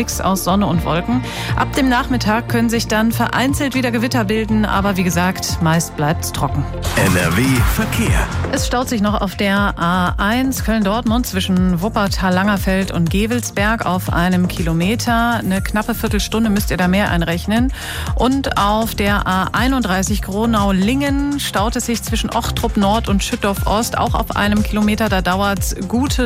Mix aus Sonne und Wolken. Ab dem Nachmittag können sich dann vereinzelt wieder Gewitter bilden, aber wie gesagt, meist bleibt's trocken. NRW Verkehr. Es staut sich noch auf der A1 Köln-Dortmund zwischen Wuppertal-Langerfeld und Gevelsberg auf einem Kilometer. Eine knappe Viertelstunde müsst ihr da mehr einrechnen. Und auf der A31 Gronau-Lingen staut es sich zwischen Ochtrup Nord und Schüttorf Ost auch auf einem Kilometer. Da dauert's gute